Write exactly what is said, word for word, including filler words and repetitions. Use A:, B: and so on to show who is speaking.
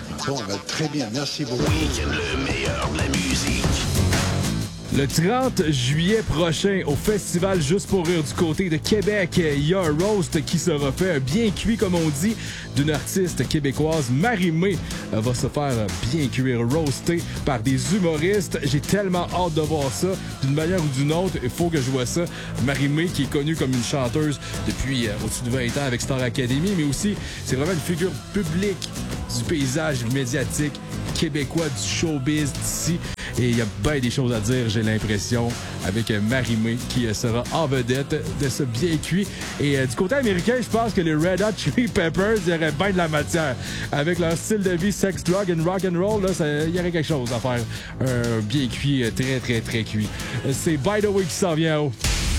A: Bon, ben, très bien, merci beaucoup.
B: Le meilleur de la musique.
C: Le trente juillet prochain, au festival Juste pour rire du côté de Québec, il y a un roast qui sera fait bien cuit, comme on dit, d'une artiste québécoise. Marie-Mé va se faire bien cuire, roaster par des humoristes. J'ai tellement hâte de voir ça. D'une manière ou d'une autre, il faut que je vois ça. Marie-Mé, qui est connue comme une chanteuse depuis euh, au-dessus de vingt ans avec Star Academy, mais aussi, c'est vraiment une figure publique du paysage médiatique québécois, du showbiz d'ici. Et il y a bien des choses à dire, j'ai l'impression, avec Marie-Mé qui sera en vedette de ce bien cuit. Et euh, du côté américain, je pense que les Red Hot Chili Peppers, il y aurait bien de la matière. Avec leur style de vie sex, drug and rock and roll, là, il y aurait quelque chose à faire. Un bien cuit, très, très, très cuit. C'est By the Way qui s'en vient en haut.